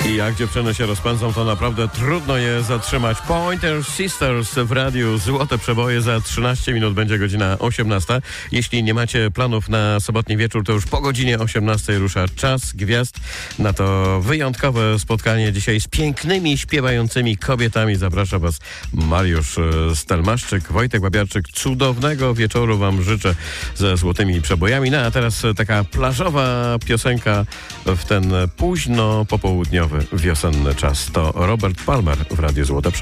I jak dziewczyny się rozpędzą, to naprawdę trudno je zatrzymać. Pointer Sisters w radiu. Złote przeboje za 13 minut, będzie godzina 18. Jeśli nie macie planów na sobotni wieczór, to już po godzinie 18 rusza Czas Gwiazd. Na to wyjątkowe spotkanie dzisiaj z pięknymi, śpiewającymi kobietami. Zaprasza Was Mariusz Stelmaszczyk, Wojtek Babiarczyk. Cudownego wieczoru Wam życzę ze złotymi przebojami. No a teraz taka plażowa piosenka w ten późno popołudniowy, wiosenny czas. To Robert Palmer w Radiu Złote Przeboje.